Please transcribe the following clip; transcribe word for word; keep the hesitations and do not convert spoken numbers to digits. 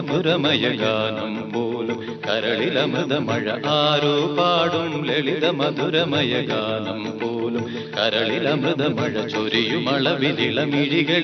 മധുരമയ ഗാനം പോലും കരളിലമൃതമഴ ആരോ പാടും ലളിത മധുരമയ ഗാനം പോലും കരളിലമൃതമഴ ചൊരിയുമളവിലിളമിഴികൾ